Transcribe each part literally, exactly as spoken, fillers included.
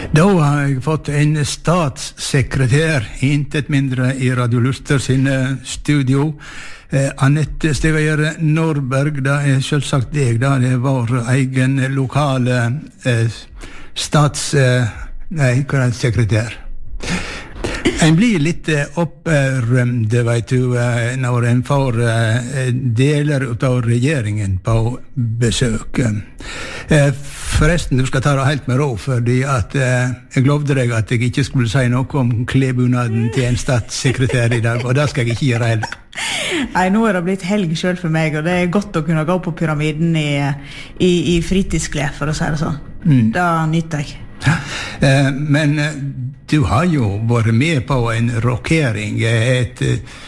Da har jeg fått en statssekretær, intet mindre i Radio Luster sine studio. Eh, Annette Stegager Norberg, det er selvsagt deg, da. Det er vår egen lokale eh, stats... Eh, nei, hva er det, sekretær? En blir litt opprømd, vet du, når en får deler av regjeringen på besøk. Forresten, du skal ta det helt med ro, fordi at jeg lovde deg at jeg ikke skulle si noe om klebunaden til en statssekretær i dag, og det skal jeg ikke gjøre heller. Nei, nå er det blitt helg selv for meg, og det er godt å kunne gå på pyramiden i, i, i fritidsklær, for å si det sånn. Mm. Da nytter jeg. Eh, men du har jo vært med på en rokering, et,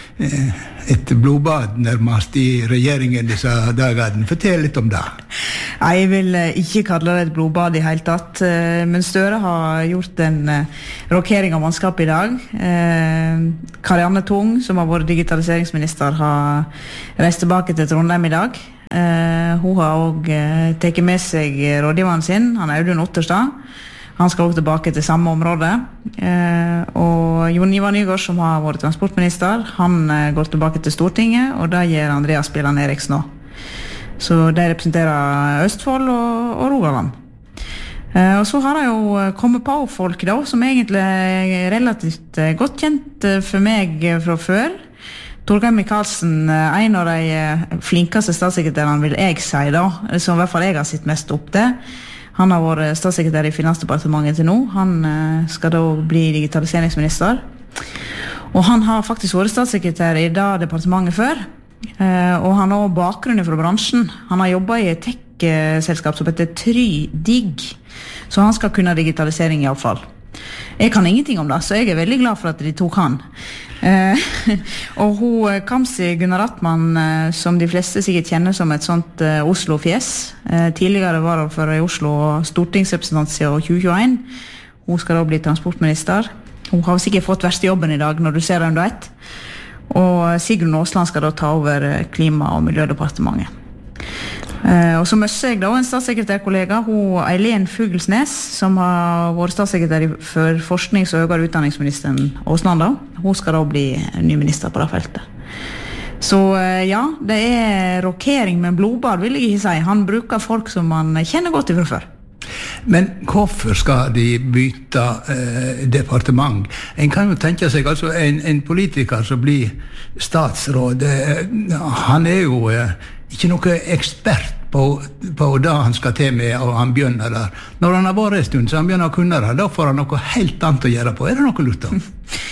et blodbad nærmest i regjeringen disse dagene. Fortell litt om det. Nei, jeg vil ikke kalle det et blodbad i hele tatt, men Støre har gjort en rokering av mannskap i dag. Karianne Tung, som har vært digitaliseringsminister, har reist tilbake til Trondheim i dag. Hun har også tatt med seg rådgiveren sin, han er Audun Otterstad. Han skal også tilbake til samme område. Eh, og Jon Ivar Nygård, som har vært transportminister, han eh, går tilbake til Stortinget, og da gjør Andreas Bjelland Eriksen nå. Så de representerer Østfold og, og Rogaland. Eh, og så har det jo kommet på folk da, som egentlig er relativt eh, godt kjent eh, for meg fra før. Torgeir Micaelsen, en av de flinkeste statssekretærene vil jeg si da, som i hvert fall jeg har sett mest opp til. Han har vært statssekretær i Finansdepartementet til nå. Han skal da bli digitaliseringsminister. Og han har faktisk vært statssekretær i det departementet før. Og han har også bakgrunn fra bransjen. Han har jobbet i et tech-selskap som heter TryDig. Så han skal kunne digitalisering i alle fall. Jeg kan ingenting om det, så jeg er veldig glad for at de tok han. Eh, og hun Kamzy Gunaratnam, eh, som de fleste sikkert kjenner som et sånt eh, Oslo-fjes, eh, tidligere var hun for i Oslo stortingsrepresentant siden tjue tjueen. Hun skal da bli transportminister. Hun har sikkert fått verste jobben i dag når du ser hvem du vet. Og Sigrun Aasland skal da ta over Klima- og miljødepartementet. Uh, og så møtte jeg da en statssekretærkollega, hun Eileen Fugelsnes, som har vært statssekretær for forsknings- og høyere utdanningsministeren Aasland da. Hun skal da bli ny minister på det feltet. Så uh, ja, det er rokering med blodbad, vil jeg ikke si. Han bruker folk som man kjenner godt ifra før. Men hvorfor skal de bytte eh, departement? En kan jo tenke seg, altså en, en politiker som blir statsråd, eh, han er jo eh, ikke noe ekspert på, på det han skal til med, og han begynner der. Når han har vært en stund, så han begynner å kunne det, da får han noe helt annet å gjøre på. Er det noe lurt da?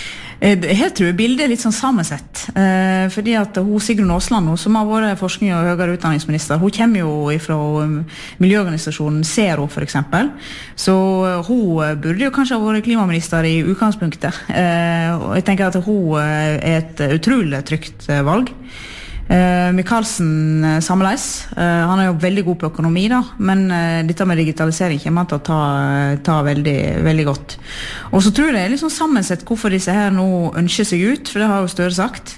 Jeg tror bildet er litt sånn sammensett, eh, fordi at hun Sigrun Aasland, som har vært forskning- og høyere utdanningsminister, hun kommer jo fra miljøorganisasjonen Zero for eksempel, så hun burde jo kanskje ha vært klimaminister i utgangspunktet, eh, og jeg tenker at hun er et utrolig trygt valg. Uh, Micaelsen uh, samleis. Uh, han er jo veldig god på økonomi da, men uh, dette med digitalisering kommer han til å ta, ta veldig, veldig godt. Og så tror jeg det er litt sånn sammensett hvorfor disse her nå ønsker seg ut, for det har jo Støre sagt.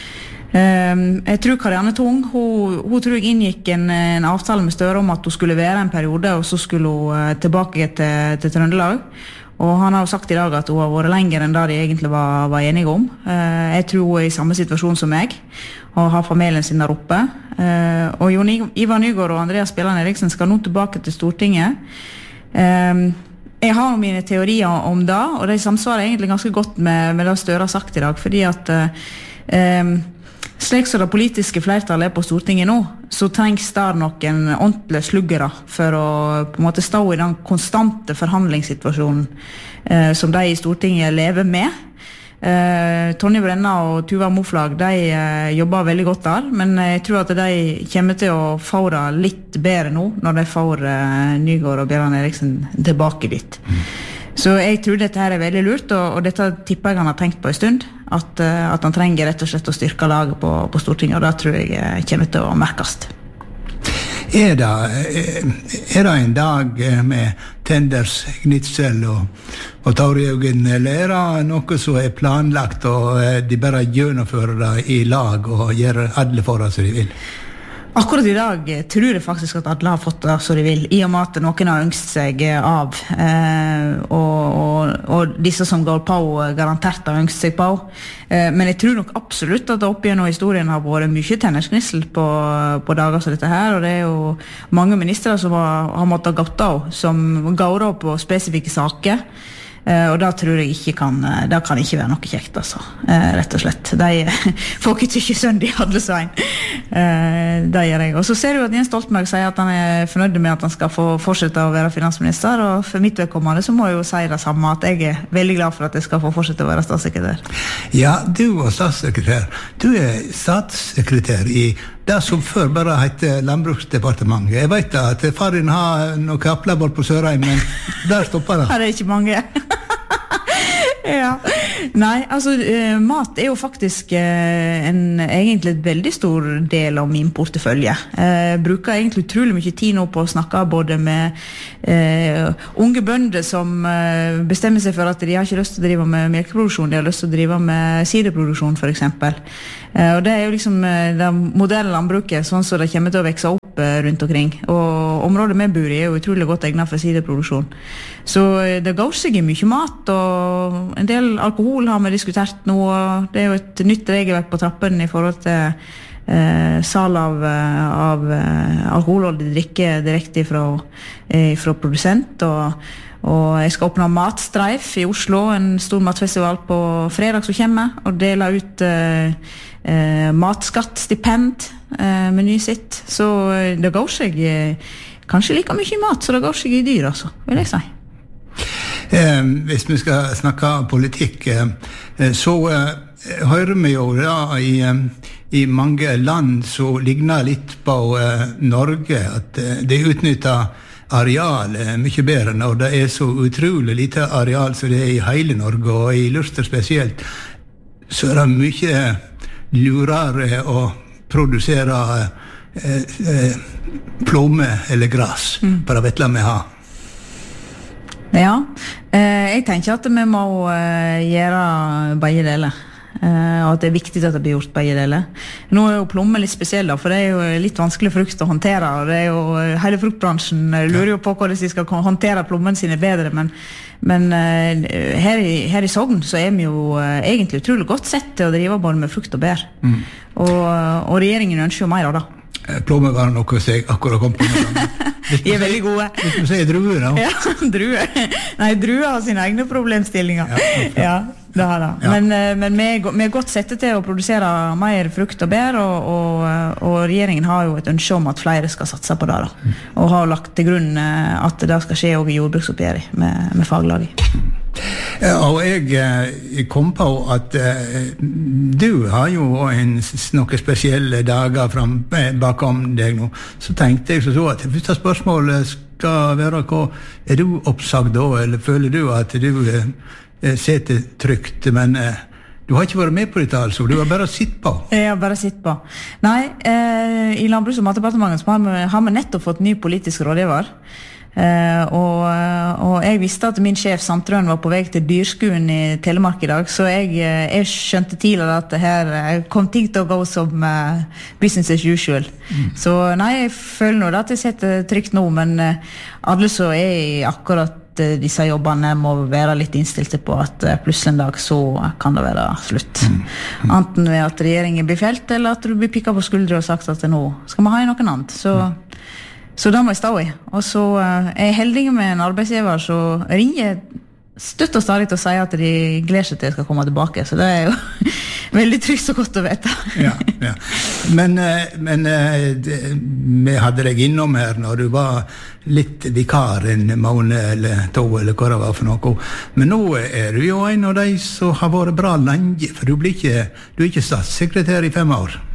Uh, jeg tror Karianne Tung, hun, hun tror jeg inngikk en, en avtale med Støre om at hun skulle være en periode, og så skulle hun uh, tilbake til, til Trøndelag. Og han har jo sagt i dag at hun har vært lenger enn det de egentlig var, var enige om. Uh, jeg tror hun er i samme situasjon som meg, og har familien sin der oppe. Uh, og Jon Ivar Nygård og Andreas Bjelland Eriksen skal nå tilbake til Stortinget. Uh, jeg har mine teorier om det, og de samsvarer egentlig ganske godt med, med det Støre har sagt i dag, fordi at uh, um, slik som det politiske flertallet er på Stortinget nå, så trengs der noen ordentlige sluggere for å på en måte stå i den konstante forhandlingssituasjonen uh, som de i Stortinget lever med. Uh, Tonje Brenna og Tuva Moflag, de uh, jobber veldig godt der, men jeg tror at de kommer til å få det litt bedre nå, når de får uh, Nygård og Bjelland Eriksen tilbake dit. Mm. Så jeg tror dette her er veldig lurt, og, og dette tipper jeg han har tenkt på en stund, at, uh, at han trenger rett og slett å styrke laget på, på Stortinget, og det tror jeg uh, kommer til å merkes. Er det, er det en dag med tenders, gnitsel og, og taurjøgen, eller er det noe som er planlagt, og de bare gjennomfører det i lag og gjør alle forhold som de vil? Akkurat i dag tror jeg faktisk at alle har fått det som de vil, i og med at noen har ønsket seg av, eh, og, og, og disse som går på garantert har ønsket seg på. Eh, men jeg tror nok absolutt at det opp gjennom historien har vært mye tennersknissel på, på dager som dette her, og det er jo mange ministre som har, har måttet gått av, som går av på spesifikke saker. Uh, og da tror jeg ikke kan, uh, da kan ikke være noe kjekt, altså, uh, rett og slett. De får ikke tykke sønn de hadde svein. Uh, det gjør jeg. Og så ser du at Jens Stoltenberg sier at han er fornøyd med at han skal få fortsette å være finansminister, og for mitt vedkommende så må jeg jo si det samme, at jeg er veldig glad for at jeg skal få fortsette å være statssekretær. Ja, du var statssekretær. Du er statssekretær i det som før bare heter Landbruksdepartementet. Jeg vet at far din har noen kapler bort på Sørheim, men der stopper det. Ja, det er ikke mange. Ja. Nei, altså eh, mat er jo faktisk eh, en egentlig et veldig stor del av min portefølje. Jeg eh, bruker egentlig utrolig mye tid nå på å snakke både med eh, unge bønder som eh, bestemmer seg for at de har ikke lyst til å drive med melkeproduksjon, de har lyst til å drive med siderproduksjon for eksempel. Eh, og det er jo liksom eh, det moderne landbruket, sånn som det kommer til å vekse opp eh, rundt omkring. Og området vi bor i er jo utrolig godt egnet for siderproduksjon. Så eh, det går seg i mye mat, og en del alkohol har vi diskutert nå, og det er jo et nytt regelverk på trappen i forhold til eh, sal av, av eh, alkoholholdig drikke direkte fra, eh, fra produsent, og, og jeg skal åpne Matstreif i Oslo, en stor matfestival på fredag som kommer, og dele ut eh, eh, matskattstipend eh, meny sitt, så det går seg eh, kanskje like mye mat, så det går seg i dyr, altså, vil jeg si. Eh, hvis vi skal snakke politikk, eh, så eh, hører vi jo da i, eh, i mange land så ligner litt på eh, Norge, at eh, det utnytter areal eh, mye bedre når det er så utrolig lite areal som det er i hele Norge, og i Luster spesielt, så er det mye lurere å produsere eh, eh, plomme eller gras mm. på det vettlet vi har. Ja, eh, jeg tenker at vi må eh, gjøre begge deler, eh, og at det er viktig at det blir gjort begge deler. Nå er jo plomme litt spesiell, da, for det er jo litt vanskelig frukt å håndtere, og det er jo, hele fruktbransjen lurer jo på hvordan de skal håndtere plommen sine bedre, men, men eh, her, i, her i Sogn så er vi jo eh, egentlig utrolig godt sett til å drive både med frukt og bær, mm. og, og regjeringen ønsker jo mer av det. Plomme var noe som jeg akkurat kom på med. De er veldig gode. Hvis du sier druer da? Ja, druer. Nei, druer har sine egne problemstillinger. Ja, ja det har det. Ja. Men, men vi, er, vi er godt sette til å produsere mer frukt og bær, og, og, og regjeringen har jo et ønske om at flere skal satse på det da. Mm. Og har lagt til grunn at det skal skje også i jordbruksoppgjøret med, med faglaget. Ja, og jeg, jeg kom på at uh, du har jo en, noen spesielle dager frem, bakom deg nå. Så tenkte jeg så at det første spørsmålet skal være hva, er du oppsagt da, eller føler du at du uh, sitter trygt, men uh, du har ikke vært med på dette altså, du har bare sitt på. Jeg har bare sitt på. Nei, eh, i Landbruks- og matdepartementet har vi, har vi nettopp fått ny politisk rådgiver. Uh, og, og jeg visste at min sjef Sandtrøen var på vei til Dyrskuen i Telemark i dag, så jeg, jeg skjønte tidligere at det her kom ting til å gå som uh, business as usual. Mm. Så nei, jeg føler nå at jeg sitter trygt nå, men uh, alle som er i akkurat uh, disse jobbene må være litt innstilte på at uh, plutselig en dag så kan det være slutt. Mm. Mm. Enten ved at regjeringen blir felt, eller at du blir pikket på skuldre og sagt at nå skal vi ha i noen annet. Så mm. Så da må jeg stå i. Og så uh, er jeg heldig med en arbeidsgiver, så ringer støtt og stadig til å si at de gleder seg til jeg skal komme tilbake. Så det er jo veldig trygt og godt å vite. Ja, ja. Men, uh, men uh, det, vi hadde deg innom her når du var litt vikar en måned eller to, eller hva det var for noe. Men nå er du jo en av de som har vært bra lenge, for du, blir ikke, du er ikke statssekretær i fem år.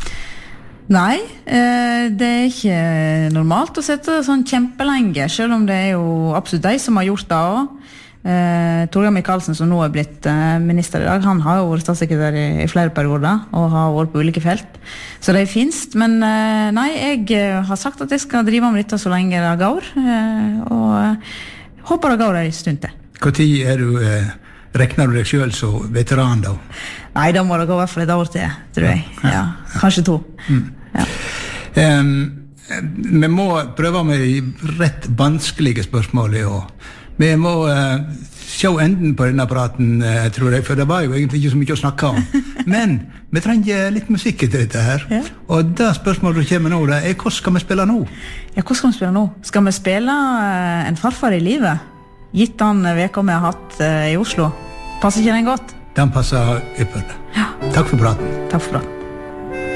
Nei, eh, det er ikke normalt å sette sånn kjempelenge, selv om det er jo absolutt de som har gjort det også. Eh, Torgeir Micaelsen, som nå er blitt eh, minister i dag, han har jo vært statssekretær i, i flere perioder, og har vært på ulike felt. Så det finnes, men eh, nei, jeg har sagt at jeg skal drive med dette så lenge det går, eh, og eh, håper det går en stund til. Hvor tid er du... Eh Rekner du deg selv som veteran da? Nei, da må det gå i hvert fall et år til, tror jeg. Ja, ja, ja. Kanskje to. Mm. Ja. Um, vi må prøve med de rett vanskelige spørsmål i år. Vi må uh, se enden på denne praten, uh, tror jeg, for det var jo egentlig ikke så mye å snakke om. Men vi trenger litt musikk til dette her. Ja. Og det spørsmålet som kommer nå, det er hvordan skal vi spille nå? Ja, hvordan skal vi spille nå? Skal vi spille uh, En farfar i livet? Gitt den veka vi har hatt uh, i Oslo. Passer ikke den godt? Den passer ypperlig. Ja. Takk for praten. Takk for praten.